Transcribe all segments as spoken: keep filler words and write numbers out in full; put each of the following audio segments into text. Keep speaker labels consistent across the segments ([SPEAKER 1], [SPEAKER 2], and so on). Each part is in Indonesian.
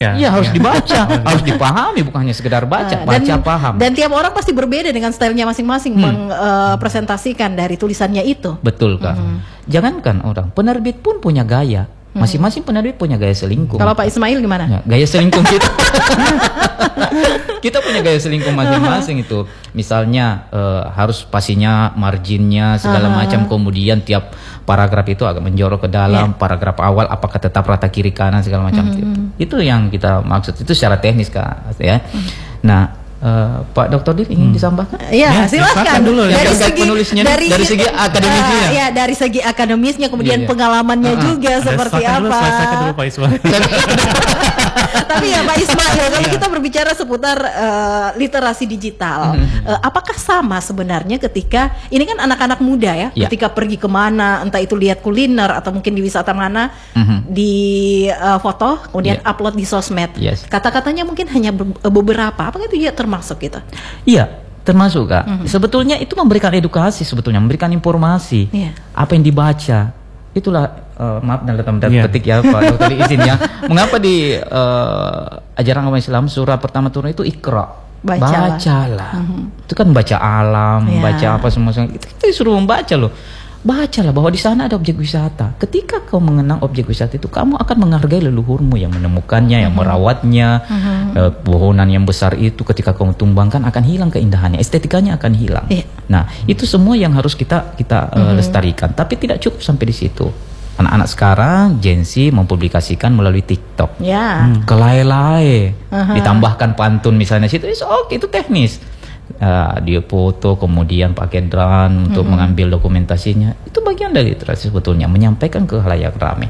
[SPEAKER 1] dibaca.
[SPEAKER 2] Iya, harus dibaca, harus dipahami, bukan hanya sekedar baca,
[SPEAKER 3] Uh, dan,
[SPEAKER 2] baca paham.
[SPEAKER 3] Dan tiap orang pasti berbeda dengan stylenya masing-masing hmm. mempresentasikan uh, dari tulisannya itu.
[SPEAKER 2] Betul, Kak. Hmm. Jangankan orang, penerbit pun punya gaya. Masing-masing penerbit punya gaya selingkuh.
[SPEAKER 3] Kalau Pak Ismail gimana?
[SPEAKER 2] Ya, gaya selingkuh kita. Kita punya gaya selingkuh masing-masing itu. Misalnya uh, harus pastinya marginnya segala uh-huh. macam. Kemudian tiap paragraf itu agak menjorok ke dalam. Yeah. Paragraf awal apakah tetap rata kiri kanan segala macam. Uh-huh. Itu yang kita maksud. Itu secara teknis, Kak. Ya. Uh-huh. Nah. Uh, Pak Doktor Dir ingin hmm. disambahkan?
[SPEAKER 3] Ya, ya silakan dulu.
[SPEAKER 2] Dari segi penulisnya, dari, dari segi akademisnya.
[SPEAKER 3] Uh, ya, dari segi akademisnya, kemudian ya, ya. pengalamannya uh, juga uh, seperti apa?
[SPEAKER 1] Dulu, selesaikan dulu Pak Ismail.
[SPEAKER 3] Tapi ya Pak Ismail, kalau kita berbicara seputar uh, literasi digital, uh, apakah sama sebenarnya ketika ini kan anak-anak muda ya, ya, ketika pergi kemana, entah itu lihat kuliner atau mungkin di wisata mana, uh-huh. di uh, foto, kemudian yeah. upload di sosmed. Yes. Kata-katanya mungkin hanya beberapa, apakah itu ya termasuk gitu?
[SPEAKER 2] Iya, termasuk, Kak. Mm-hmm. Sebetulnya itu memberikan edukasi, sebetulnya memberikan informasi. Yeah. Apa yang dibaca, itulah uh, maaf dan tanda yeah. petik ya Pak Dokter izin ya. Mengapa di uh, ajaran agama Islam surah pertama turun itu Iqra, bacalah. bacalah. Mm-hmm. Itu kan baca alam, yeah. baca apa semua. Kita disuruh membaca loh. Bacalah bahwa di sana ada objek wisata. Ketika kau mengenang objek wisata itu, kamu akan menghargai leluhurmu yang menemukannya, yang merawatnya. Uh-huh. eh, Pohonan yang besar itu ketika kau tumbangkan akan hilang keindahannya, estetikanya akan hilang. Yeah. Nah, itu semua yang harus kita kita uh, uh-huh. lestarikan. Tapi tidak cukup sampai di situ. Anak-anak sekarang Gen Z mempublikasikan melalui TikTok.
[SPEAKER 3] Yeah.
[SPEAKER 2] Hmm, kelai-lai, uh-huh. ditambahkan pantun misalnya situ, itu oke, itu teknis. Uh, dia foto kemudian pakai drone untuk mm-hmm. mengambil dokumentasinya, itu bagian dari literasi sebetulnya, menyampaikan ke khalayak ramai.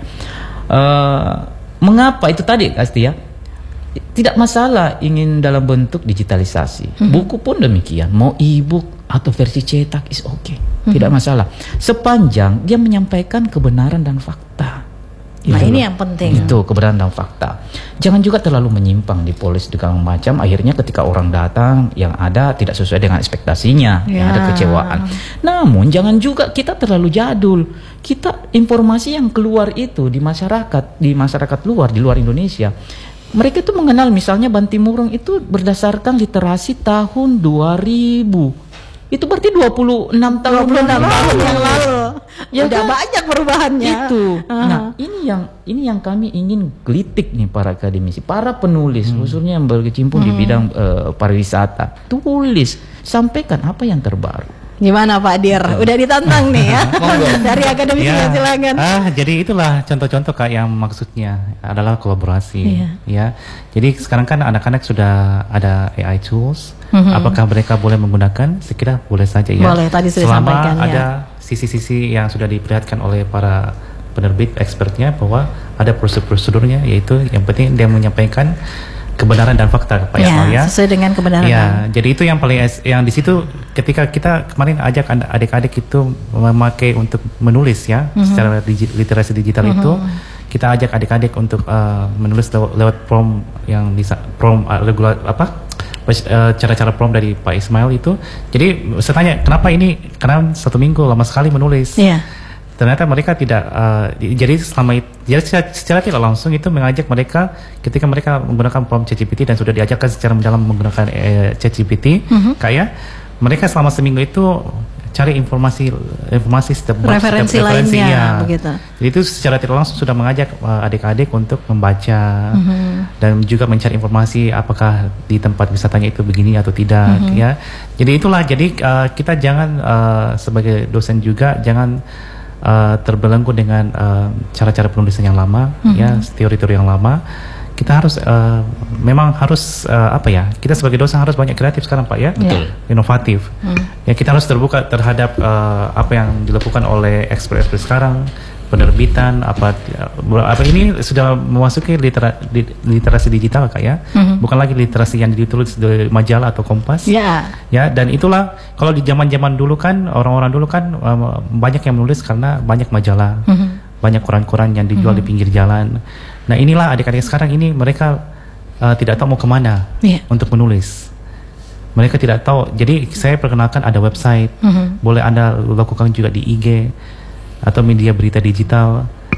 [SPEAKER 2] Uh, mengapa itu tadi Asti ya, tidak masalah ingin dalam bentuk digitalisasi, mm-hmm. buku pun demikian, mau e-book atau versi cetak is oke, okay. mm-hmm. tidak masalah sepanjang dia menyampaikan kebenaran dan fakta.
[SPEAKER 3] Nah itu, ini yang penting.
[SPEAKER 2] Itu kebenaran dan fakta. Jangan juga terlalu menyimpang dipolis segala macam. Akhirnya ketika orang datang yang ada tidak sesuai dengan ekspektasinya, ya. Yang ada kecewaan. Namun jangan juga kita terlalu jadul. Kita informasi yang keluar itu di masyarakat, di masyarakat luar, di luar Indonesia, mereka itu mengenal misalnya Bantimurung itu berdasarkan literasi tahun dua ribu. Itu berarti dua puluh enam tahun
[SPEAKER 3] yang lalu. Ya udah kan? Banyak perubahannya.
[SPEAKER 2] Itu. Uh-huh. Nah, ini yang ini yang kami ingin gelitik nih para akademisi, para penulis, hmm. khususnya yang berkecimpung hmm. di bidang uh, pariwisata. Tulis, sampaikan apa yang terbaru.
[SPEAKER 3] Gimana Pak Dir? Udah ditantang nih ya. Dari akademisi ya, silakan.
[SPEAKER 1] Ah, jadi itulah contoh-contoh Kak yang maksudnya adalah kolaborasi. Iya. Ya. Jadi sekarang kan anak-anak sudah ada A I tools. Mm-hmm. Apakah mereka boleh menggunakan? Sekira boleh saja ya.
[SPEAKER 3] Boleh, tadi sudah
[SPEAKER 1] selama
[SPEAKER 3] sampaikan,
[SPEAKER 1] ada
[SPEAKER 3] ya.
[SPEAKER 1] sisi-sisi yang sudah diperlihatkan oleh para penerbit expertnya bahwa ada prosedur-prosedurnya, yaitu yang penting dia menyampaikan kebenaran dan fakta Pak Ismail ya,
[SPEAKER 3] sesuai dengan kebenaran.
[SPEAKER 1] Ya, jadi itu yang paling yang di situ ketika kita kemarin ajak adik-adik itu memakai untuk menulis ya, mm-hmm. secara digi, literasi digital mm-hmm. itu kita ajak adik-adik untuk uh, menulis lew, lewat prompt yang bisa prompt uh, regular apa uh, cara-cara prompt dari Pak Ismail itu. Jadi saya tanya kenapa ini, karena satu minggu lama sekali menulis. Yeah. Ternyata mereka tidak uh, jadi selama itu, jadi secara, secara tidak langsung itu mengajak mereka ketika mereka menggunakan prompt ChatGPT dan sudah diajarkan secara mendalam menggunakan uh, ChatGPT, mm-hmm. kayak mereka selama seminggu itu cari informasi informasi setiap
[SPEAKER 3] referensi,
[SPEAKER 1] setiap referensi
[SPEAKER 3] lainnya,
[SPEAKER 1] ya.
[SPEAKER 3] Begitu.
[SPEAKER 1] Jadi itu secara tidak langsung sudah mengajak uh, adik-adik untuk membaca mm-hmm. dan juga mencari informasi apakah di tempat wisatanya itu begini atau tidak, mm-hmm. ya. Jadi itulah, jadi uh, kita jangan uh, sebagai dosen juga jangan Uh, terbelenggu dengan uh, cara-cara penulisan yang lama, mm-hmm. ya, teori-teori yang lama. Kita harus uh, memang harus uh, apa ya? Kita sebagai dosen harus banyak kreatif sekarang Pak ya,
[SPEAKER 3] betul,
[SPEAKER 1] inovatif. Mm. Ya kita harus terbuka terhadap uh, apa yang dilakukan oleh expert-expert sekarang, penerbitan apa apa ini sudah memasuki litera, literasi digital Kak ya, mm-hmm. bukan lagi literasi yang ditulis di majalah atau Kompas.
[SPEAKER 3] Yeah.
[SPEAKER 1] Ya, dan itulah kalau di zaman-zaman dulu kan orang-orang dulu kan um, banyak yang menulis karena banyak majalah, mm-hmm. banyak koran-koran yang dijual mm-hmm. di pinggir jalan. Nah inilah adik-adik sekarang ini mereka uh, tidak tahu mau kemana yeah. untuk menulis. Mereka tidak tahu. Jadi saya perkenalkan ada website, mm-hmm. boleh Anda lakukan juga di I G atau media berita digital.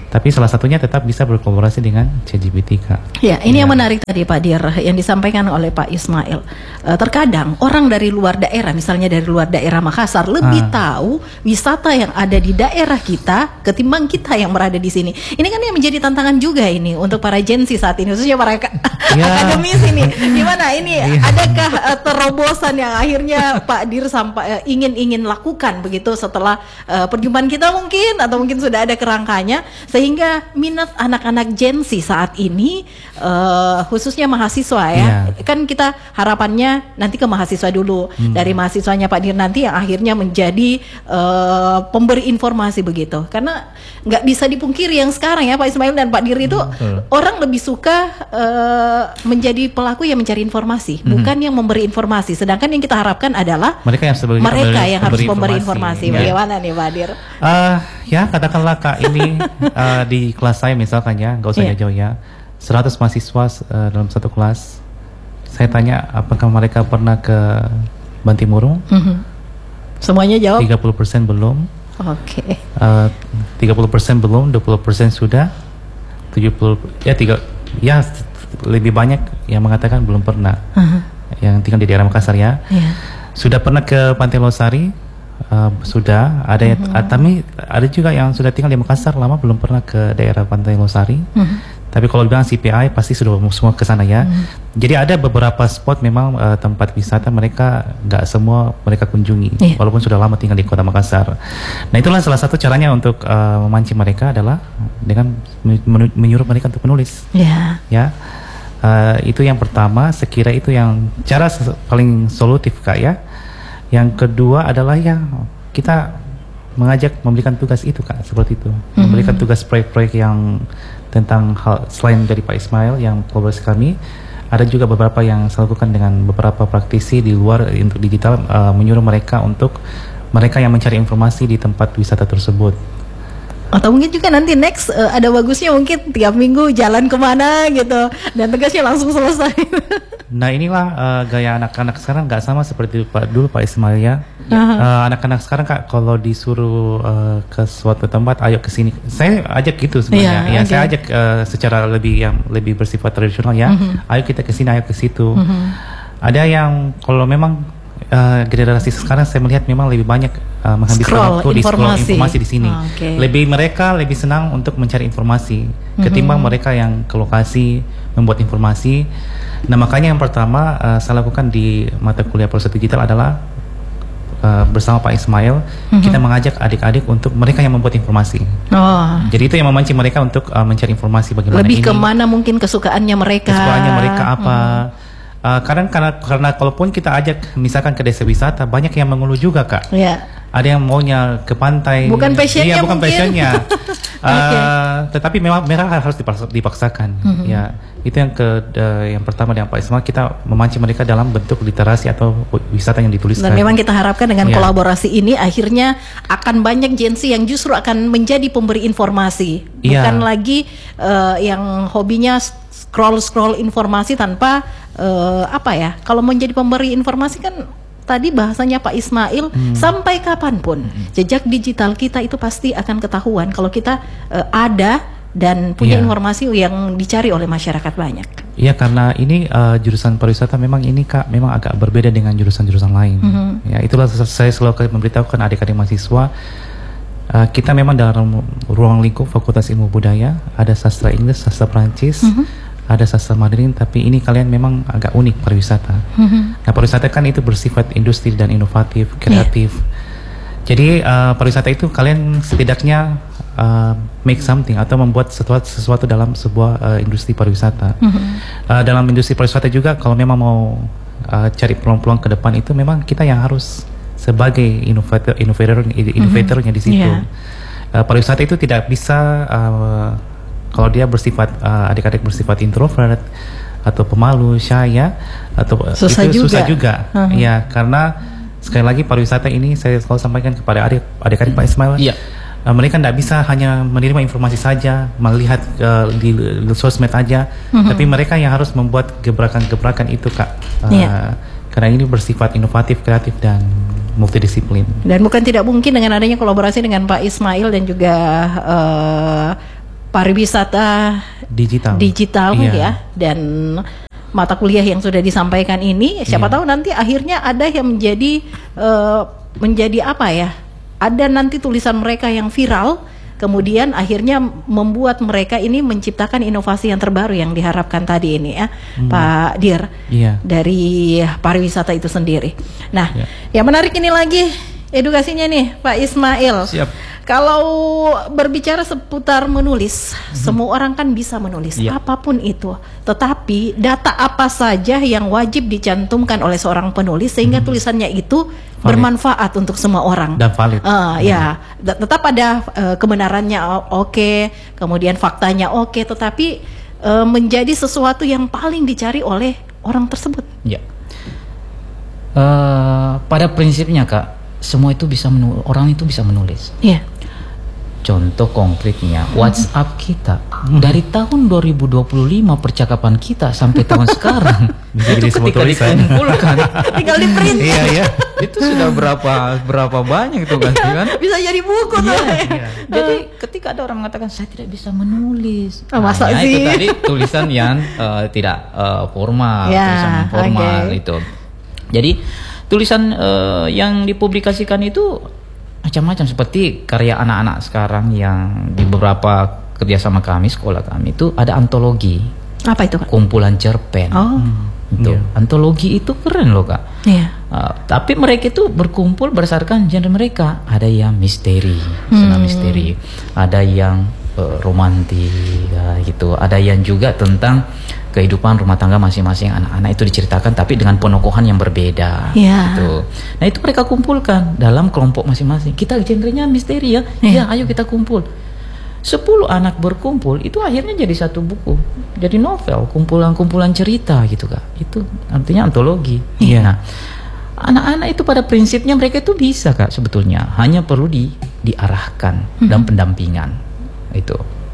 [SPEAKER 1] Tapi salah satunya tetap bisa berkolaborasi dengan ChatGPT, Kak.
[SPEAKER 3] Ya, ini ya. Yang menarik tadi Pak Dir yang disampaikan oleh Pak Ismail. E, terkadang orang dari luar daerah, misalnya dari luar daerah Makassar, lebih ah. tahu wisata yang ada di daerah kita ketimbang kita yang berada di sini. Ini kan yang menjadi tantangan juga ini untuk para Gen Z saat ini, khususnya para ya. akademisi ini. Gimana ini? Ya. Adakah uh, terobosan yang akhirnya Pak Dir sampai uh, ingin ingin lakukan begitu setelah uh, perjumpaan kita mungkin, atau mungkin sudah ada kerangkanya? Sehingga minat anak-anak Gen Z saat ini, uh, khususnya mahasiswa ya, yeah. kan kita harapannya nanti ke mahasiswa dulu, hmm. dari mahasiswanya Pak Dir nanti yang akhirnya menjadi uh, pemberi informasi begitu. Karena nggak bisa dipungkiri yang sekarang ya Pak Ismail dan Pak Dir itu hmm. orang lebih suka uh, menjadi pelaku yang mencari informasi, hmm. bukan yang memberi informasi. Sedangkan yang kita harapkan adalah mereka yang, sebagai, mereka yang harus memberi informasi. informasi. Ya. Bagaimana nih Pak Dir?
[SPEAKER 1] Uh, ya katakanlah Kak ini uh, di kelas saya misalkan ya, nggak usah jauh-jauh yeah. ya, seratus mahasiswa uh, dalam satu kelas. Saya tanya apakah mereka pernah ke Bantimurung? Mm-hmm.
[SPEAKER 3] Semuanya jawab?
[SPEAKER 1] tiga puluh persen belum.
[SPEAKER 3] Oke. Okay.
[SPEAKER 1] Uh, tiga puluh persen belum, dua puluh persen sudah. tujuh puluh ya tiga ya lebih banyak yang mengatakan belum pernah. Uh-huh. Yang tinggal di daerah Makassar ya. Yeah. Sudah pernah ke Pantai Losari? Uh, sudah ada mm-hmm. uh, tapi ada juga yang sudah tinggal di Makassar lama belum pernah ke daerah Pantai Losari. Mm-hmm. Tapi kalau bilang C P I pasti sudah semua ke sana ya. Mm-hmm. Jadi ada beberapa spot memang uh, tempat wisata mereka nggak semua mereka kunjungi, yeah. walaupun sudah lama tinggal di Kota Makassar. Nah itulah salah satu caranya untuk uh, memancing mereka adalah dengan men- menyuruh mereka untuk menulis. Yeah. Ya. Uh, itu yang pertama, sekira itu yang cara paling solutif Kak ya. Yang kedua adalah ya kita mengajak memberikan tugas itu Kak, seperti itu. Mm-hmm. Memberikan tugas proyek-proyek yang tentang hal selain dari Pak Ismail yang kolaborasi kami, ada juga beberapa yang saya lakukan dengan beberapa praktisi di luar untuk digital, uh, menyuruh mereka untuk mereka yang mencari informasi di tempat wisata tersebut.
[SPEAKER 3] Atau mungkin juga nanti next uh, ada bagusnya mungkin tiap minggu jalan kemana gitu dan tugasnya langsung selesai.
[SPEAKER 1] Nah inilah uh, gaya anak-anak sekarang nggak sama seperti Pak dulu Pak Ismail ya. Uh-huh. Uh, anak-anak sekarang Kak kalau disuruh uh, ke suatu tempat, ayo ke sini. Saya ajak gitu sebenarnya. Yeah, ya okay. Saya ajak uh, secara lebih yang lebih bersifat tradisional ya. Uh-huh. Ayo kita ke sini, ayo ke situ. Uh-huh. Ada yang kalau memang Uh, generasi sekarang saya melihat memang lebih banyak uh, menghabiskan
[SPEAKER 3] scroll
[SPEAKER 1] waktu
[SPEAKER 3] informasi.
[SPEAKER 1] di scroll informasi di sini.
[SPEAKER 3] Oh, okay.
[SPEAKER 1] Lebih mereka lebih senang untuk mencari informasi mm-hmm. ketimbang mereka yang ke lokasi membuat informasi. Nah makanya yang pertama uh, saya lakukan di mata kuliah proses digital adalah uh, bersama Pak Ismail mm-hmm. kita mengajak adik-adik untuk mereka yang membuat informasi. Oh. Jadi itu yang memancing mereka untuk uh, mencari informasi bagaimana
[SPEAKER 3] lebih
[SPEAKER 1] ini.
[SPEAKER 3] Lebih kemana mungkin kesukaannya mereka.
[SPEAKER 1] Kesukaannya mereka apa. Mm. Uh, karena karena karena kalaupun kita ajak misalkan ke desa wisata banyak yang mengeluh juga Kak. Yeah. Ada yang maunya ke pantai.
[SPEAKER 3] Bukan passionnya.
[SPEAKER 1] Iya bukan
[SPEAKER 3] mungkin.
[SPEAKER 1] passionnya. uh, okay. Tetapi memang mereka harus dipaksa, dipaksakan. Mm-hmm. Ya itu yang ke uh, yang pertama dengan Pak Ismail, kita memancing mereka dalam bentuk literasi atau wisata yang dituliskan.
[SPEAKER 3] Dan memang kita harapkan dengan yeah. kolaborasi ini akhirnya akan banyak Gen Z yang justru akan menjadi pemberi informasi, yeah. bukan lagi uh, yang hobinya scroll-scroll informasi tanpa uh, apa ya, kalau menjadi pemberi informasi kan tadi bahasanya Pak Ismail, hmm. sampai kapanpun hmm. jejak digital kita itu pasti akan ketahuan kalau kita uh, ada dan punya yeah. informasi yang dicari oleh masyarakat banyak.
[SPEAKER 1] Iya, karena ini uh, jurusan pariwisata memang ini Kak memang agak berbeda dengan jurusan-jurusan lain. Mm-hmm. Ya itulah saya selalu memberitahukan adik-adik mahasiswa, uh, kita memang dalam ruang lingkup Fakultas Ilmu Budaya, ada sastra Inggris, sastra Prancis, mm-hmm. ada sastra Mandarin, tapi ini kalian memang agak unik pariwisata. Mm-hmm. Nah pariwisata kan itu bersifat industri dan inovatif, kreatif. Yeah. Jadi uh, pariwisata itu kalian setidaknya uh, make something atau membuat sesuatu, sesuatu dalam sebuah uh, industri pariwisata. Mm-hmm. Uh, dalam industri pariwisata juga kalau memang mau uh, cari peluang-peluang ke depan itu memang kita yang harus sebagai inovator, inovator, inovatornya di situ. Yeah. Uh, pariwisata itu tidak bisa uh, kalau dia bersifat uh, adik-adik bersifat introvert atau pemalu, shy ya, atau
[SPEAKER 3] susah
[SPEAKER 1] itu
[SPEAKER 3] juga.
[SPEAKER 1] susah juga.
[SPEAKER 3] Uh-huh.
[SPEAKER 1] Ya, karena sekali lagi pariwisata ini saya selalu sampaikan kepada adik adik-adik Pak Ismail. Iya. Uh, mereka tidak bisa hanya menerima informasi saja, melihat uh, di, di sosmed aja, uh-huh. tapi mereka yang harus membuat gebrakan-gebrakan itu Kak. Uh, yeah. Karena ini bersifat inovatif, kreatif dan multidisiplin. Dan
[SPEAKER 3] bukan tidak mungkin dengan adanya kolaborasi dengan Pak Ismail dan juga uh, pariwisata
[SPEAKER 1] digital,
[SPEAKER 3] digital
[SPEAKER 1] iya.
[SPEAKER 3] ya, dan mata kuliah yang sudah disampaikan ini, siapa iya. tahu nanti akhirnya ada yang menjadi uh, menjadi apa ya? Ada nanti tulisan mereka yang viral, kemudian akhirnya membuat mereka ini menciptakan inovasi yang terbaru yang diharapkan tadi ini ya, hmm. Pak Dir, iya. dari pariwisata itu sendiri. Nah, iya. yang menarik ini lagi edukasinya nih, Pak Ismail. Siap. Kalau berbicara seputar menulis, hmm. semua orang kan bisa menulis, yeah. apapun itu. Tetapi data apa saja yang wajib dicantumkan oleh seorang penulis sehingga hmm. tulisannya itu valid. Bermanfaat untuk semua orang.
[SPEAKER 1] Dan valid.
[SPEAKER 3] Uh, hmm. Ya, tetap ada uh, kebenarannya oke, okay, kemudian faktanya oke, okay, tetapi uh, menjadi sesuatu yang paling dicari oleh orang tersebut.
[SPEAKER 2] Ya. Uh, pada prinsipnya Kak, semua itu bisa menulis, orang itu bisa menulis.
[SPEAKER 3] Iya.
[SPEAKER 2] Contoh konkretnya, WhatsApp kita dari tahun dua ribu dua puluh lima percakapan kita sampai tahun sekarang itu ketika dikumpulkan,
[SPEAKER 3] tinggal di print.
[SPEAKER 1] Iya, iya.
[SPEAKER 2] Itu sudah berapa berapa banyak itu kan?
[SPEAKER 3] Iya, kan? Bisa jadi buku tuh.
[SPEAKER 2] Iya, iya. Jadi ketika ada orang mengatakan saya tidak bisa menulis,
[SPEAKER 3] oh, masa
[SPEAKER 2] nah,
[SPEAKER 3] sih?
[SPEAKER 2] Itu tadi tulisan yang uh, tidak uh, formal, ya, tulisan non formal okay. itu. Jadi tulisan uh, yang dipublikasikan itu macam-macam, seperti karya anak-anak sekarang yang di beberapa kerjasama kami, sekolah kami itu ada antologi.
[SPEAKER 3] Apa itu Kak?
[SPEAKER 2] Kumpulan cerpen.
[SPEAKER 3] Oh.
[SPEAKER 2] Hmm, itu.
[SPEAKER 1] Yeah.
[SPEAKER 2] Antologi itu keren loh Kak.
[SPEAKER 3] Yeah.
[SPEAKER 2] Uh, tapi mereka itu berkumpul berdasarkan genre mereka. Ada yang misteri, senang hmm. misteri. Ada yang uh, romantis ya, gitu. Ada yang juga tentang kehidupan rumah tangga masing-masing anak-anak itu diceritakan tapi dengan penokohan yang berbeda.
[SPEAKER 3] Yeah.
[SPEAKER 2] Gitu. Nah itu mereka kumpulkan dalam kelompok masing-masing. Kita genrenya misteri ya. Yeah. Ya ayo kita kumpul. Sepuluh anak berkumpul itu akhirnya jadi satu buku. Jadi novel, kumpulan-kumpulan cerita gitu Kak. Itu artinya antologi.
[SPEAKER 3] Yeah.
[SPEAKER 2] Nah, anak-anak itu pada prinsipnya mereka itu bisa Kak sebetulnya. Hanya perlu di diarahkan mm-hmm. dan pendampingan. Itu.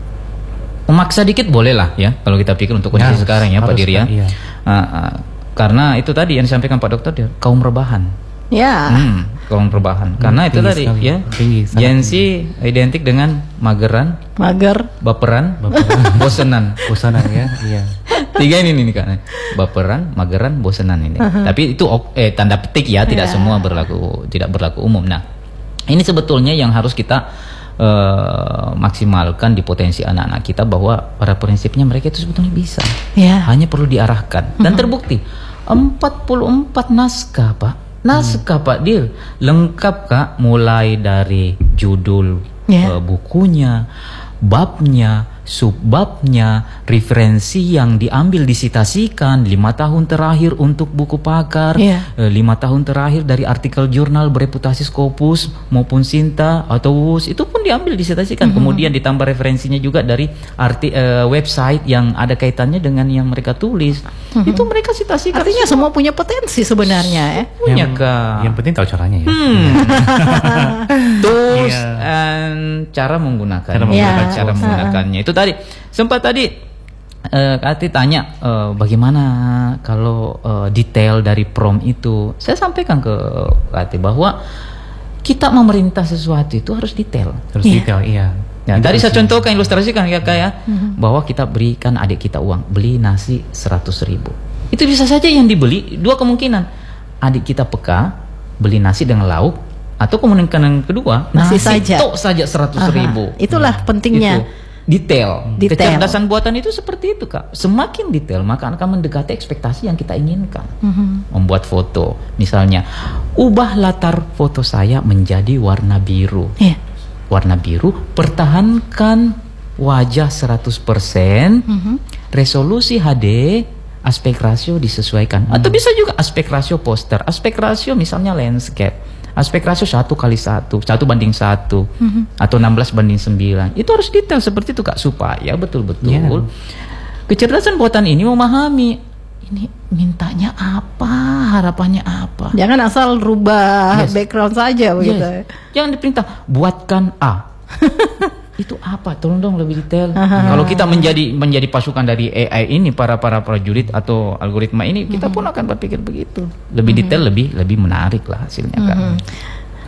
[SPEAKER 2] Memaksa dikit boleh lah ya kalau kita pikir untuk kondisi ya, sekarang ya Pak Dir ya. Iya. Uh, uh, karena itu tadi yang disampaikan Pak Dokter dia kaum rebahan.
[SPEAKER 3] Ya.
[SPEAKER 2] Hmm, kaum rebahan. Karena tinggi itu tadi sekali. Ya. Gen Z identik dengan mageran,
[SPEAKER 3] mager,
[SPEAKER 2] baperan, baperan. bosenan,
[SPEAKER 1] bosenan ya. Iya.
[SPEAKER 2] Tiga ini nih Kak. Baperan, mageran, bosenan ini. Uh-huh. Tapi itu eh tanda petik ya, tidak yeah. semua berlaku tidak berlaku umum. Nah, ini sebetulnya yang harus kita Uh, maksimalkan di potensi anak-anak kita bahwa pada prinsipnya mereka itu sebetulnya bisa, yeah. hanya perlu diarahkan dan terbukti empat puluh empat naskah Pak, naskah hmm. Pak Dir lengkap Kak, mulai dari judul yeah. uh, bukunya, babnya, subbabnya, referensi yang diambil disitasikan, lima tahun terakhir untuk buku pakar, yeah. eh, lima tahun terakhir dari artikel jurnal bereputasi Scopus maupun Sinta atau W U S, itu pun diambil disitasikan. Mm-hmm. Kemudian ditambah referensinya juga dari arti eh, website yang ada kaitannya dengan yang mereka tulis. Mm-hmm. Itu mereka citasikan.
[SPEAKER 3] Artinya semua, semua punya potensi sebenarnya ya.
[SPEAKER 2] Punya Kak.
[SPEAKER 1] Yang penting tahu caranya ya.
[SPEAKER 2] Hmm. Tools yeah. and cara menggunakan. Cara menggunakan, yeah. cara menggunakannya. Itu tadi sempat tadi uh, Kati tanya uh, bagaimana kalau uh, detail dari prompt itu. Saya sampaikan ke Kati bahwa kita memerintah sesuatu itu harus detail.
[SPEAKER 1] Harus yeah. detail, iya.
[SPEAKER 2] Ya, tadi saya contohkan, ilustrasikan ya Kak ya, mm-hmm. bahwa kita berikan adik kita uang, beli nasi seratus ribu. Itu bisa saja yang dibeli dua kemungkinan. Adik kita peka beli nasi dengan lauk, atau kemungkinan kedua nasi, nasi saja tok saja seratus ribu.
[SPEAKER 3] Itulah hmm. pentingnya.
[SPEAKER 2] Itu. Detail.
[SPEAKER 3] Detail.
[SPEAKER 2] Kecerdasan buatan itu seperti itu Kak. Semakin detail maka akan mendekati ekspektasi yang kita inginkan. Mm-hmm. Membuat foto, misalnya ubah latar foto saya menjadi warna biru. Yeah. Warna biru, pertahankan wajah seratus persen, mm-hmm. resolusi H D, aspek rasio disesuaikan. Mm-hmm. Atau bisa juga aspek rasio poster, aspek rasio misalnya landscape. Aspek rasio satu kali satu, satu banding satu, mm-hmm. atau enam belas banding sembilan. Itu harus detail seperti itu Kak, supaya betul-betul yeah. kecerdasan buatan ini memahami ini mintanya apa, harapannya apa.
[SPEAKER 3] Jangan asal rubah yes. background saja begitu.
[SPEAKER 2] Yes. Jangan diperintah buatkan A. Itu apa? Tolong dong lebih detail. Aha. Kalau kita menjadi menjadi pasukan dari A I ini, para para prajurit atau algoritma ini, kita pun akan berpikir begitu. Lebih detail, mm-hmm. lebih lebih menarik lah hasilnya kan. Mm-hmm.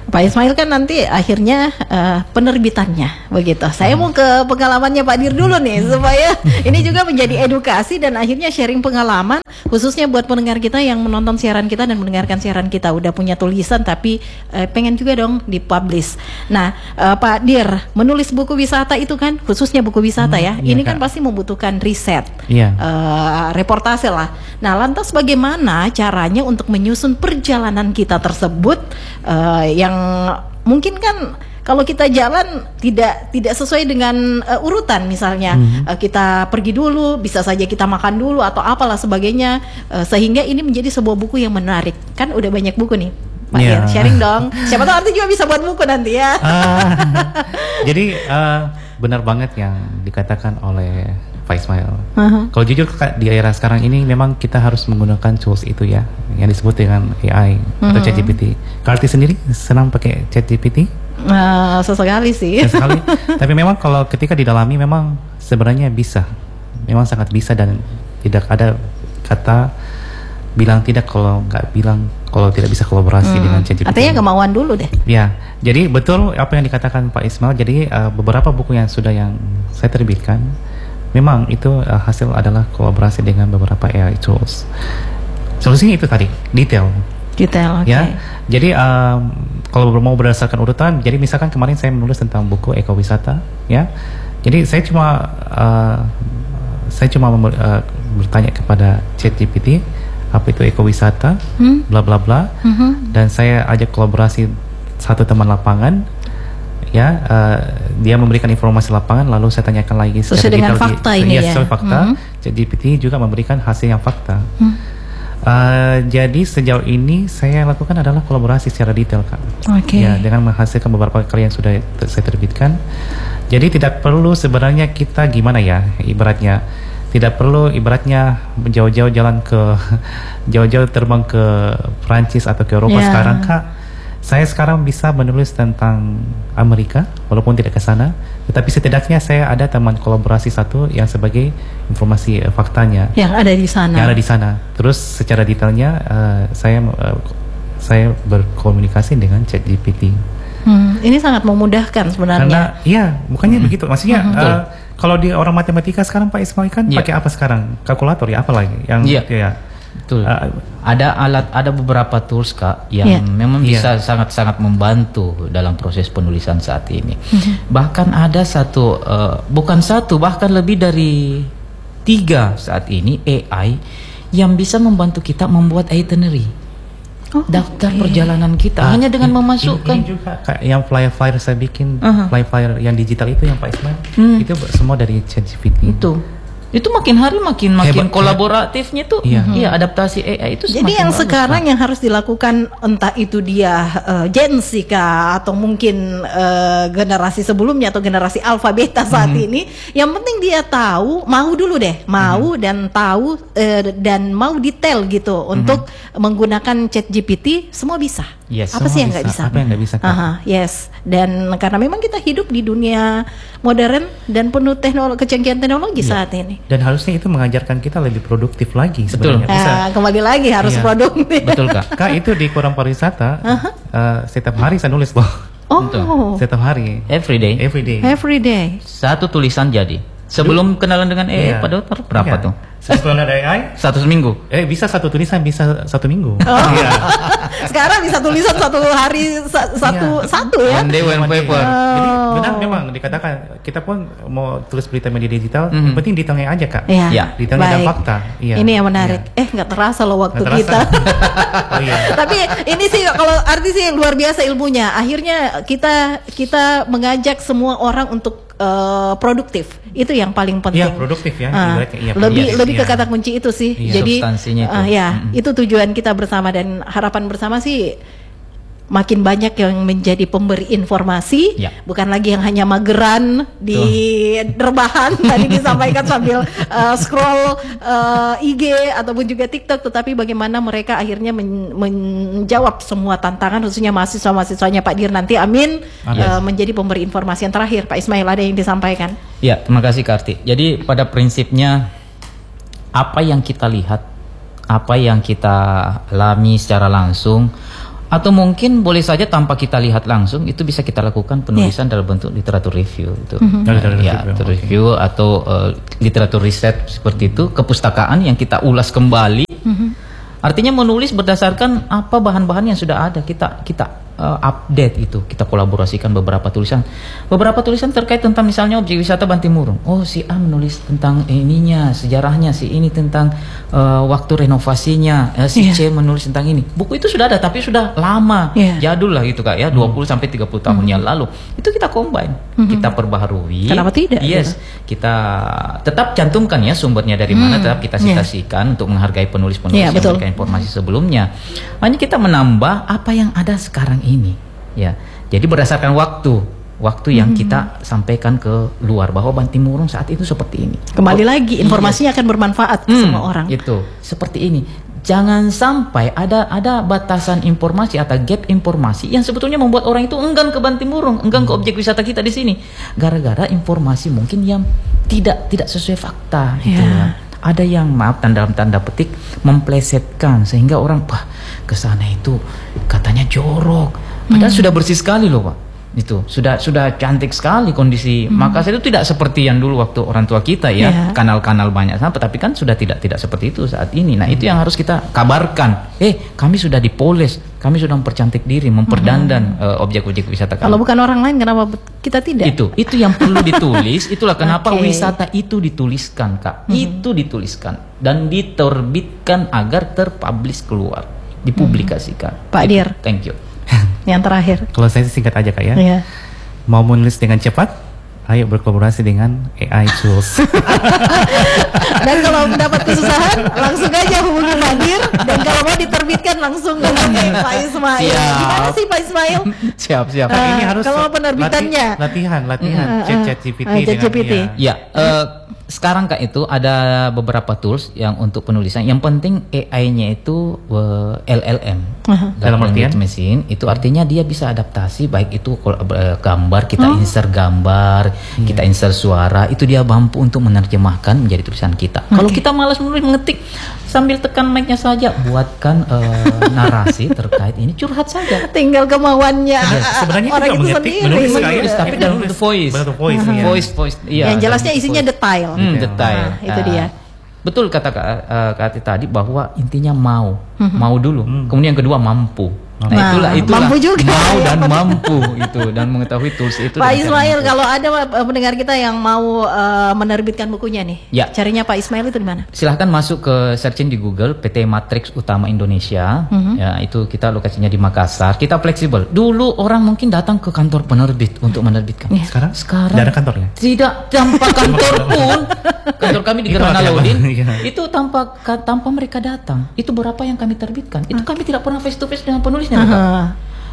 [SPEAKER 3] Pak Ismail kan nanti akhirnya uh, penerbitannya begitu. Saya mau ke pengalamannya Pak Dir dulu nih supaya ini juga menjadi edukasi dan akhirnya sharing pengalaman khususnya buat pendengar kita yang menonton siaran kita dan mendengarkan siaran kita udah punya tulisan tapi uh, pengen juga dong dipublish. Nah, uh, Pak Dir, menulis buku wisata itu kan khususnya buku wisata hmm, ya. Iya, ini kan Kak. Pasti membutuhkan riset,
[SPEAKER 1] iya.
[SPEAKER 3] uh, reportase lah. Nah, lantas bagaimana caranya untuk menyusun perjalanan kita tersebut uh, yang mungkin kan kalau kita jalan tidak tidak sesuai dengan uh, urutan misalnya mm-hmm. uh, kita pergi dulu, bisa saja kita makan dulu atau apalah sebagainya uh, sehingga ini menjadi sebuah buku yang menarik. Kan udah banyak buku nih Pak yeah. Dir, sharing dong. Siapa tahu Arti juga bisa buat buku nanti ya. Uh,
[SPEAKER 1] jadi uh, benar banget yang dikatakan oleh Pak Ismail. Uh-huh. Kalau jujur di era sekarang ini memang kita harus menggunakan tools itu ya, yang disebut dengan A I uh-huh. atau ChatGPT. Karti sendiri senang pakai ChatGPT?
[SPEAKER 3] Uh, sesekali sih.
[SPEAKER 1] Sesekali. Tapi memang kalau ketika didalami memang sebenarnya bisa, memang sangat bisa dan tidak ada kata bilang tidak kalau nggak bilang kalau tidak bisa kolaborasi hmm. dengan ChatGPT.
[SPEAKER 3] Artinya kemauan dulu deh.
[SPEAKER 1] Ya, jadi betul apa yang dikatakan Pak Ismail. Jadi uh, beberapa buku yang sudah yang saya terbitkan. Memang itu uh, hasil adalah kolaborasi dengan beberapa A I tools. Solusinya itu tadi, detail.
[SPEAKER 3] Detail, oke. Okay.
[SPEAKER 1] Ya, jadi um, kalau mau berdasarkan urutan, jadi misalkan kemarin saya menulis tentang buku ekowisata, ya. Jadi saya cuma uh, saya cuma uh, bertanya kepada ChatGPT apa itu ekowisata, hmm? bla bla bla, hmm. dan saya ajak kolaborasi satu teman lapangan. Ya, uh, dia memberikan informasi lapangan, lalu saya tanyakan lagi
[SPEAKER 3] secara detail fakta di, ini ya,
[SPEAKER 1] sesuai fakta. Mm-hmm. ChatGPT juga memberikan hasil yang fakta. Mm. Uh, jadi sejauh ini saya lakukan adalah kolaborasi secara detail, Kak.
[SPEAKER 3] Okay.
[SPEAKER 1] Ya, dengan menghasilkan beberapa karya yang sudah ter- saya terbitkan. Jadi tidak perlu sebenarnya kita gimana ya, ibaratnya tidak perlu ibaratnya jauh-jauh jalan ke jauh-jauh terbang ke Perancis atau ke Eropa yeah. sekarang, Kak. Saya sekarang bisa menulis tentang Amerika, walaupun tidak ke sana, tetapi setidaknya saya ada teman kolaborasi satu yang sebagai informasi uh, faktanya.
[SPEAKER 3] Yang ada di sana.
[SPEAKER 1] Yang ada di sana. Terus secara detailnya uh, saya uh, saya berkomunikasi dengan ChatGPT.
[SPEAKER 3] Hmm, ini sangat memudahkan sebenarnya.
[SPEAKER 1] Karena iya, bukannya hmm. begitu. Maksudnya hmm. uh, kalau di orang matematika sekarang Pak Ismail kan yeah. pakai apa sekarang? Kalkulator ya, apa lagi? Yang
[SPEAKER 2] yeah.
[SPEAKER 1] ya.
[SPEAKER 2] Betul. Uh, ada alat, ada beberapa tools Kak yang yeah. memang bisa sangat-sangat yeah. membantu dalam proses penulisan saat ini. Mm-hmm. Bahkan ada satu, uh, bukan satu, bahkan lebih dari tiga saat ini A I yang bisa membantu kita membuat itinerary. Oh, daftar okay. perjalanan kita uh, hanya dengan in, memasukkan.
[SPEAKER 1] Ini juga kayak yang flyer-flyer saya bikin, uh-huh. flyer-flyer yang digital itu yang Pak Ismail, hmm. itu semua dari ChatGPT.
[SPEAKER 2] Itu. Itu makin hari makin makin hebat, kolaboratifnya tuh, iya. iya adaptasi A I itu.
[SPEAKER 3] Jadi yang bagus, sekarang kan? Yang harus dilakukan entah itu dia uh, Gen Z kah atau mungkin uh, generasi sebelumnya atau generasi alfa beta saat mm-hmm. ini, yang penting dia tahu, mau dulu deh, mau mm-hmm. dan tahu uh, dan mau detail gitu mm-hmm. untuk menggunakan ChatGPT, semua bisa.
[SPEAKER 1] Yes,
[SPEAKER 3] apa sih yang nggak bisa?
[SPEAKER 1] Apa yang nggak bisa?
[SPEAKER 3] Aha, yes. Dan karena memang kita hidup di dunia modern dan penuh teknologi, kecanggihan teknologi yeah. saat ini.
[SPEAKER 1] Dan harusnya itu mengajarkan kita lebih produktif lagi sebenarnya.
[SPEAKER 3] Betul. Uh, kembali lagi harus yeah. produktif.
[SPEAKER 2] Betul Kak.
[SPEAKER 1] Kak itu di Koran Pariwisata uh-huh. uh, setiap hari saya nulis loh.
[SPEAKER 3] Oh.
[SPEAKER 1] Setiap hari.
[SPEAKER 2] Every day.
[SPEAKER 1] Every day.
[SPEAKER 3] Every day.
[SPEAKER 2] Satu tulisan jadi. Sebelum Duh. kenalan dengan A I, yeah. Pak Dokter berapa yeah. tuh?
[SPEAKER 1] Sebelum ada A I
[SPEAKER 2] satu seminggu.
[SPEAKER 1] Eh bisa satu tulisan bisa satu minggu.
[SPEAKER 3] Oh. Iya. Sekarang bisa tulisan satu hari sa- satu iya. satu ya.
[SPEAKER 2] One day one paper.
[SPEAKER 3] Oh.
[SPEAKER 1] Jadi benar memang dikatakan kita pun mau tulis berita media digital, mm-hmm. yang penting detailnya aja Kak.
[SPEAKER 3] Iya.
[SPEAKER 2] Ya.
[SPEAKER 1] Detailnya dan fakta. Iya.
[SPEAKER 3] Ini yang menarik. Iya. Eh nggak terasa loh waktu terasa. kita.
[SPEAKER 1] Oh, iya.
[SPEAKER 3] Tapi ini sih kalau arti sih luar biasa ilmunya. Akhirnya kita kita mengajak semua orang untuk uh, produktif. Itu yang paling penting.
[SPEAKER 1] Iya, produktif ya.
[SPEAKER 3] Uh,
[SPEAKER 1] iya,
[SPEAKER 3] lebih
[SPEAKER 1] yes,
[SPEAKER 3] lebih
[SPEAKER 1] iya.
[SPEAKER 3] ke kata kunci itu sih.
[SPEAKER 1] Iya.
[SPEAKER 3] Jadi
[SPEAKER 2] substansinya itu.
[SPEAKER 3] Uh, ya,
[SPEAKER 2] mm-hmm.
[SPEAKER 3] itu tujuan kita bersama dan harapan bersama sih makin banyak yang menjadi pemberi informasi,
[SPEAKER 2] ya.
[SPEAKER 3] bukan lagi yang hanya mageran di rebahan tadi disampaikan sambil uh, scroll uh, I G ataupun juga TikTok, tetapi bagaimana mereka akhirnya men- menjawab semua tantangan, khususnya mahasiswa-mahasiswanya Pak Dir nanti, amin, yes. uh, menjadi pemberi informasi. Yang terakhir Pak Ismail ada yang disampaikan?
[SPEAKER 2] Ya, terima kasih Karti. Jadi pada prinsipnya apa yang kita lihat, apa yang kita alami secara langsung, Atau mungkin boleh saja tanpa kita lihat langsung itu bisa kita lakukan penulisan yeah. dalam bentuk literatur review itu. Mm-hmm. Ya, literatur review okay. atau uh, literatur riset seperti itu, kepustakaan yang kita ulas kembali. Mm-hmm. Artinya menulis berdasarkan apa bahan-bahan yang sudah ada, kita kita uh, update itu, kita kolaborasikan beberapa tulisan. Beberapa tulisan terkait tentang misalnya objek wisata Bantimurung. Oh, si A menulis tentang ininya, sejarahnya, si ini tentang uh, waktu renovasinya, uh, si yeah. C menulis tentang ini. Buku itu sudah ada tapi sudah lama, yeah. jadul lah gitu Kak ya, dua puluh sampai tiga puluh tahun hmm. yang lalu. Itu kita combine, hmm. kita perbaharui.
[SPEAKER 3] Kenapa tidak?
[SPEAKER 2] Yes, gitu? Kita tetap cantumkan ya sumbernya dari hmm. mana, tetap kita citasikan yeah. untuk menghargai penulis-penulis yeah, yang memberikan informasi sebelumnya. Hanya kita menambah apa yang ada sekarang ini, ya. Jadi berdasarkan waktu, waktu yang hmm. kita sampaikan ke luar bahwa Bantimurung saat itu seperti ini.
[SPEAKER 3] Kembali oh, lagi informasinya iya. akan bermanfaat ke hmm, semua orang.
[SPEAKER 2] Itu seperti ini. Jangan sampai ada ada batasan informasi atau gap informasi yang sebetulnya membuat orang itu enggan ke Bantimurung, enggan ke objek wisata kita di sini, gara-gara informasi mungkin yang tidak tidak sesuai fakta. Gitu ya. Ada yang maaf dan dalam tanda petik memplesetkan sehingga orang wah ke sana itu katanya jorok, padahal hmm. sudah bersih sekali loh Pak. Itu sudah sudah cantik sekali kondisi. Hmm. Makassar itu tidak seperti yang dulu waktu orang tua kita ya, yeah. kanal-kanal banyak sampah, tapi kan sudah tidak tidak seperti itu saat ini. Nah, hmm. itu yang harus kita kabarkan. Eh, kami sudah dipoles, kami sudah mempercantik diri, memperdandan hmm. uh, objek-objek wisata kami.
[SPEAKER 3] Kalau bukan orang lain kenapa kita tidak?
[SPEAKER 2] Itu, itu yang perlu ditulis. Itulah kenapa okay. wisata itu dituliskan, Kak. Hmm. Itu dituliskan dan diterbitkan agar terpublish keluar, dipublikasikan.
[SPEAKER 3] Hmm. Pak
[SPEAKER 2] itu.
[SPEAKER 3] Dir.
[SPEAKER 2] Thank you.
[SPEAKER 3] Yang terakhir.
[SPEAKER 1] Kalau saya singkat aja Kak ya.
[SPEAKER 3] Iya.
[SPEAKER 1] Mau menulis dengan cepat, ayo berkolaborasi dengan A I tools.
[SPEAKER 3] Dan kalau mendapat kesusahan, langsung aja hubungi Pak Dir. Dan kalau mau diterbitkan langsung hubungi Pak Ismail.
[SPEAKER 2] Siap.
[SPEAKER 3] Gimana sih Pak Ismail?
[SPEAKER 2] Siap, siap.
[SPEAKER 3] Uh,
[SPEAKER 1] ini harus
[SPEAKER 3] kalau penerbitannya
[SPEAKER 1] lati latihan, latihan.
[SPEAKER 3] Uh, uh,
[SPEAKER 1] Chat Chat G P T.
[SPEAKER 3] Uh, Chat G P T.
[SPEAKER 2] Ya. Uh, sekarang Kak itu ada beberapa tools yang untuk penulisan. Yang penting A I-nya itu uh, L L M. Uh-huh.
[SPEAKER 1] Dalam artian
[SPEAKER 2] mesin itu artinya dia bisa adaptasi baik itu gambar, kita oh. insert gambar, hmm. kita insert suara, itu dia mampu untuk menerjemahkan menjadi tulisan kita. Okay. Kalau kita malas menulis mengetik sambil tekan mic-nya saja, buatkan uh, narasi terkait ini, curhat saja.
[SPEAKER 3] Tinggal kemauannya
[SPEAKER 1] nah, sebenarnya
[SPEAKER 3] orang itu
[SPEAKER 1] mengetik,
[SPEAKER 3] sendiri.
[SPEAKER 1] Menulis,
[SPEAKER 2] menulis tapi dalam bentuk voice.
[SPEAKER 1] Voice,
[SPEAKER 2] uh-huh. voice, voice. Iya.
[SPEAKER 3] Yang jelasnya isinya voice. Detail.
[SPEAKER 2] Hmm, detail.
[SPEAKER 3] Nah, itu dia.
[SPEAKER 2] Betul kata uh, Kak tadi bahwa intinya mau, hmm. mau dulu. Hmm. Kemudian yang kedua mampu. Nah, nah itulah itulah
[SPEAKER 3] mampu juga,
[SPEAKER 2] mau dan mampu itu dan mengetahui tools itu.
[SPEAKER 3] Pak Ismail, kalau ada pendengar kita yang mau uh, menerbitkan bukunya nih, ya. Carinya Pak Ismail itu di mana?
[SPEAKER 2] Silahkan masuk ke searching di Google P T Matrix Utama Indonesia. Mm-hmm. Ya, itu kita lokasinya di Makassar. Kita fleksibel. Dulu orang mungkin datang ke kantor penerbit untuk menerbitkan.
[SPEAKER 1] Ya. Sekarang? Sekarang tidak ada kantornya.
[SPEAKER 2] Tidak, tanpa kantor pun. Kantor kami di Gerhana Laudin. Itu tanpa tanpa mereka datang. Itu berapa yang kami terbitkan? Itu kami tidak pernah face to face dengan penulis. Uh-huh.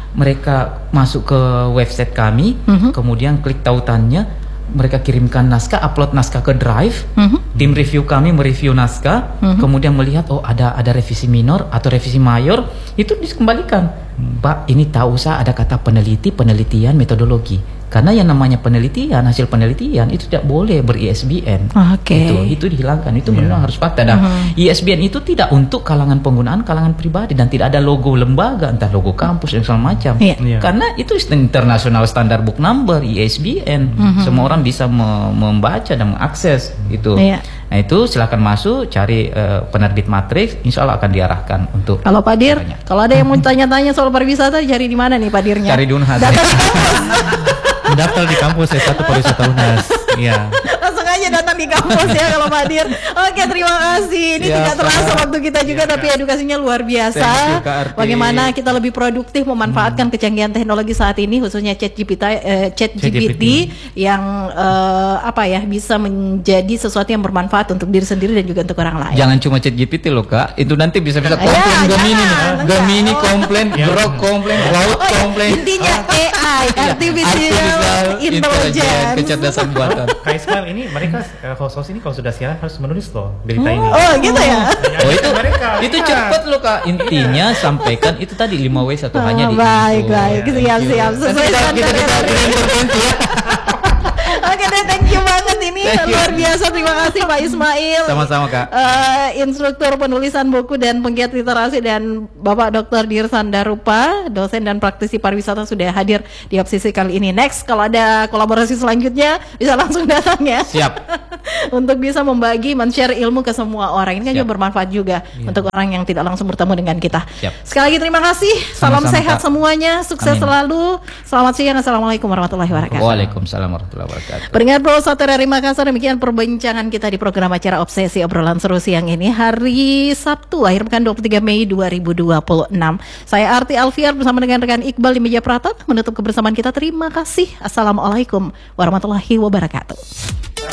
[SPEAKER 2] Mereka masuk ke website kami, uh-huh. kemudian klik tautannya, mereka kirimkan naskah, upload naskah ke Drive, uh-huh. tim review kami mereview naskah, uh-huh. kemudian melihat oh ada ada revisi minor atau revisi mayor, itu dikembalikan. Hmm. Pak, ini tak usah ada kata peneliti, penelitian, metodologi. Karena yang namanya penelitian, hasil penelitian itu tidak boleh ber-I S B N.
[SPEAKER 3] Okay.
[SPEAKER 2] Itu itu dihilangkan. Itu yeah. memang harus fakta. Dan uh-huh. I S B N itu tidak untuk kalangan penggunaan, kalangan pribadi, dan tidak ada logo lembaga, entah logo kampus dan segala macam. Yeah. Yeah. Karena itu international standard book number, I S B N. Uh-huh. Semua orang bisa me- membaca dan mengakses itu. Yeah. Nah, itu silakan masuk, cari uh, penerbit Matrix, insya Allah akan diarahkan untuk.
[SPEAKER 3] Kalau Pak Dir, kalau ada yang mau tanya-tanya soal pariwisata, cari di mana nih Pak Dirnya?
[SPEAKER 2] Cari di Unhas.
[SPEAKER 1] Mendaftar di kampus S satu Pariwisata Unhas. Iya.
[SPEAKER 3] Langsung aja datang di kampus ya kalau Pak Dir. Oke, terima kasih. Ini ya, tidak terasa sama. Waktu kita juga, ya, tapi edukasinya luar biasa. You, bagaimana kita lebih produktif memanfaatkan hmm. kecanggihan teknologi saat ini, khususnya Chat G P T, uh, Chat G P T yang uh, apa ya bisa menjadi sesuatu yang bermanfaat untuk diri sendiri dan juga untuk orang lain.
[SPEAKER 2] Jangan cuma Chat G P T loh Kak, itu nanti bisa bisa komplain ya, Gemini nih, Gemini komplain, Grok komplain, Laut komplain.
[SPEAKER 3] Intinya A I, artificial intelligence,
[SPEAKER 2] kecerdasan buatan.
[SPEAKER 1] Kak Ismail ini mereka host-host ini kalau sudah siaran harus menulis loh berita
[SPEAKER 3] oh,
[SPEAKER 1] ini.
[SPEAKER 3] Oh gitu ya.
[SPEAKER 2] Oh itu mereka. Itu cepat loh Kak. Intinya sampaikan itu tadi lima W satu oh, hanya di.
[SPEAKER 3] Baik baik. Siap siap. Sesuai standar. Oke deh, thank you banget ini luar biasa. biasa, terima kasih Pak Ismail.
[SPEAKER 2] Sama-sama Kak.
[SPEAKER 3] Uh, instruktur penulisan buku dan penggiat literasi, dan Bapak Doktor Dirsan Darupa, dosen dan praktisi pariwisata sudah hadir di Obsesi kali ini. Next, kalau ada kolaborasi selanjutnya bisa langsung datang ya.
[SPEAKER 2] Siap.
[SPEAKER 3] Untuk bisa membagi, men-share ilmu ke semua orang. Ini kan
[SPEAKER 2] Siap.
[SPEAKER 3] juga bermanfaat juga ya. Untuk orang yang tidak langsung bertemu dengan kita.
[SPEAKER 2] Siap.
[SPEAKER 3] Sekali lagi terima kasih. Salam
[SPEAKER 2] Sama-sama,
[SPEAKER 3] sehat
[SPEAKER 2] Kak.
[SPEAKER 3] semuanya, sukses
[SPEAKER 2] Amin.
[SPEAKER 3] selalu. Selamat siang, assalamualaikum warahmatullahi wabarakatuh.
[SPEAKER 2] Waalaikumsalam warahmatullahi wabarakatuh.
[SPEAKER 3] Pendengar Pro satu dari Makassar, demikian perbincangan kita di program acara Obsesi Obrolan Seru siang ini, hari Sabtu akhir pekan dua puluh tiga Mei dua ribu dua puluh enam. Saya Arti Alfiar bersama dengan rekan Iqbal di meja peratot menutup kebersamaan kita. Terima kasih. Assalamualaikum warahmatullahi wabarakatuh.